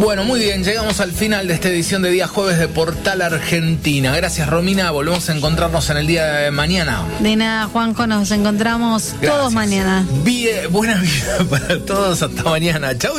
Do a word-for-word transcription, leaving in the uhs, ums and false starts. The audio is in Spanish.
Bueno, muy bien, llegamos al final de esta edición de Día Jueves de Portal Argentina. Gracias, Romina, volvemos a encontrarnos en el día de mañana. De nada, Juanjo, nos encontramos Gracias. todos mañana. Bien, buena vida para todos, hasta mañana. Chau.